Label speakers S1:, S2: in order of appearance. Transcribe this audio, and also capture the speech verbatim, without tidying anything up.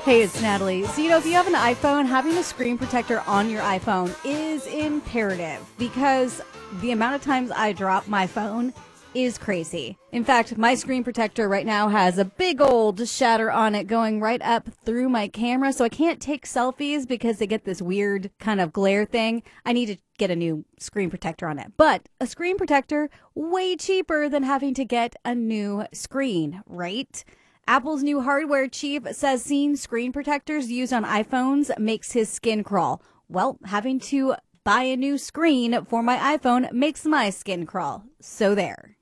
S1: Hey, it's Natalie. So, you know, if you have an iPhone, having a screen protector on your iPhone is imperative because the amount of times I drop my phone is crazy. In fact, my screen protector right now has a big old shatter on it going right up through my camera, so I can't take selfies because they get this weird kind of glare thing. I need to get a new screen protector on it. But a screen protector, way cheaper than having to get a new screen, right? Apple's new hardware chief says seeing screen protectors used on iPhones makes his skin crawl. Well, having to buy a new screen for my iPhone makes my skin crawl. So there.